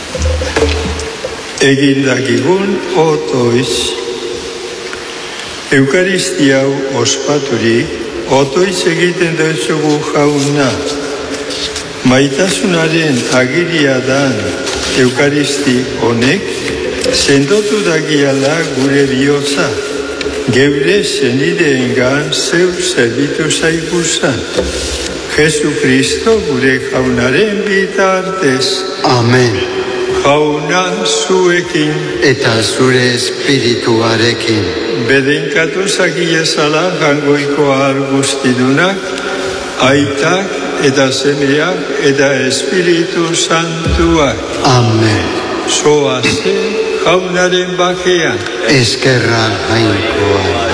Egin dakigun otoiz. Eukaristia hau ospaturik, otoiz egiten dutzugu Jauna. Maitasunaren agiria dan Eukaristi honek, sendotu dakiala gure bihotza, geure senideengan zeu zerbitu zaiguzan. Jesu Kristo gure Jaunaren bitartez. Amen. Jauna zuekin. Eta zure espirituarekin. Bedenkatu zakiezala jangoiko argustidunak, aitak eta semeak eta Espiritu Santuak. Amen. Zoaze Jaunaren bakean. Eskerra Jainkoa.